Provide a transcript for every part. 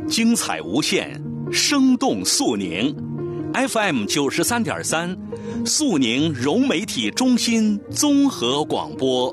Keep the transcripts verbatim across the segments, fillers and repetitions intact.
精彩无限，生动肃宁。F M 九十三点三，肃宁融媒体中心综合广播。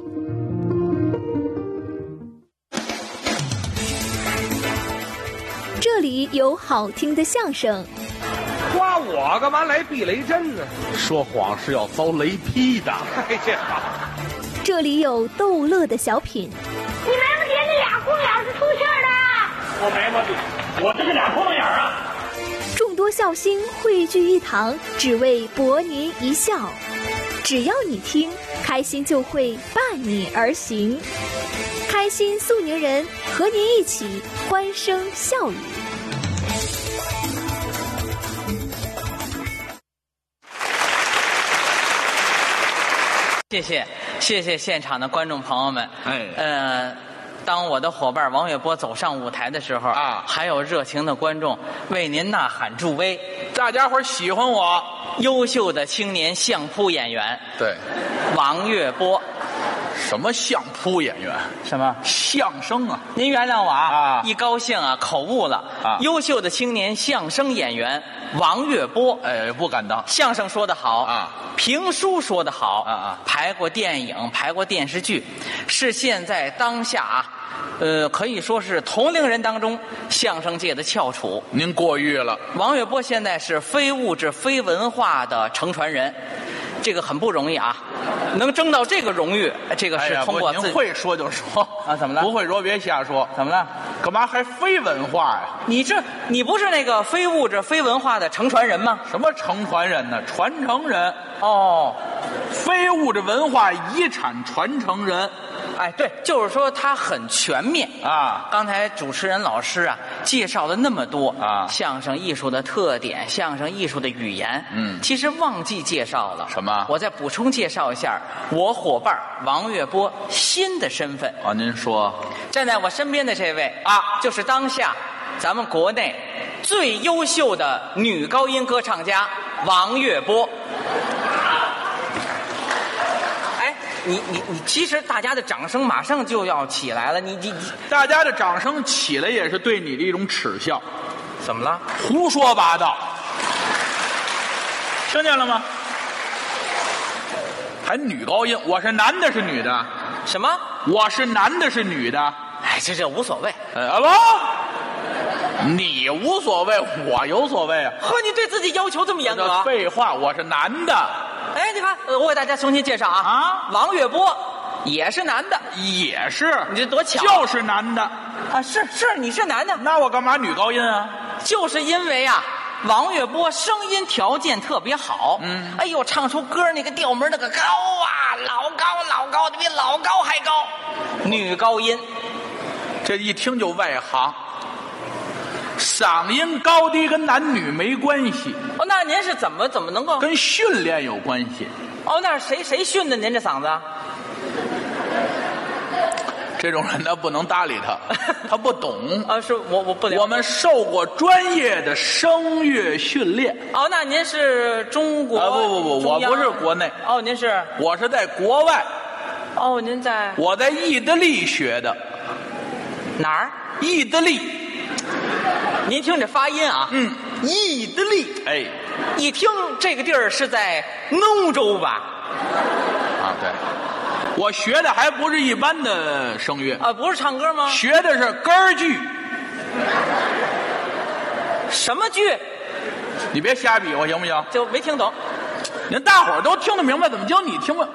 这里有好听的相声。 夸我干嘛来避雷针呢？ 说谎是要遭雷劈的。 哎，这好。 这里有逗乐的小品。 你没不觉那俩红眼是出气儿的？ 我没毛病，我这是俩红眼啊！ 众多笑星汇聚一堂，只为博您一笑。只要你听，开心就会伴你而行。开心肃宁人，和您一起欢声笑语。 谢谢，谢谢现场的观众朋友们。 哎， 呃，当我的伙伴王月波走上舞台的时候啊， 还有热情的观众为您呐喊助威。 大家伙喜欢我， 优秀的青年相扑演员， 对， 王月波。 什么相扑演员？ 什么相声啊？ 您原谅我啊， 啊一高兴啊口误了啊。 优秀的青年相声演员王月波， 哎，不敢当。 相声说得好啊， 评书说得好啊啊， 排过电影，排过电视剧，是现在当下啊，呃，可以说是同龄人当中相声界的翘楚。 您过誉了。 王月波现在是非物质、非文化的承传人。这个很不容易啊，能争到这个荣誉，这个是通过自己。 哎、您会说就说啊，怎么了？ 不会说别瞎说。 怎么了？ 干嘛还非文化呀？ 你这你不是那个非物质、非文化的承传人吗？ 什么承传人呢？传承人。 哦， 非物质文化遗产传承人。 哎，对，就是说它很全面啊。 刚才主持人老师啊介绍了那么多啊， 相声艺术的特点，相声艺术的语言， 嗯， 其实忘记介绍了什么？ 我再补充介绍一下我伙伴王月波新的身份啊。您说， 站在我身边的这位啊，就是当下咱们国内最优秀的女高音歌唱家王月波。你你你，其实大家的掌声马上就要起来了。你你你， 大家的掌声起来也是对你的一种耻笑。 怎么了？ 胡说八道，听见了吗？还女高音，我是男的，是女的？ 什么？ 我是男的，是女的？ 哎，这这无所谓。 呃，不，你无所谓，我有所谓啊。 呵，你对自己要求这么严格？ 废话，我是男的。 哎，你看，我给大家重新介绍啊， 啊， 王月波也是男的， 也是， 你这多巧， 就是男的啊，是是，你是男的， 那我干嘛女高音啊？ 就是因为啊，王月波声音条件特别好， 嗯， 哎呦，唱出歌那个调门那个高啊，老高老高的，比老高还高，女高音， 这一听就外行。嗓音高低跟男女没关系。 哦，那您是怎么怎么能够？ 跟训练有关系。 哦，那是谁谁训的您这嗓子？ 这种人他不能搭理他，他不懂。 啊，是我我不了解。 我们受过专业的声乐训练。 哦，那您是中国？ 啊，不不不，我不是国内。 哦，您是？ 我是在国外。 哦，您在？ 我在意大利学的。 哪儿？ 意大利。 您听这发音啊， 嗯， 意大利， 哎， 一听这个地儿是在欧洲吧？ 啊，对，我学的还不是一般的声乐啊，不是唱歌吗？ 学的是歌儿剧。 什么剧？ 你别瞎比划行不行？ 就没听懂。 您大伙儿都听得明白，怎么就你听不？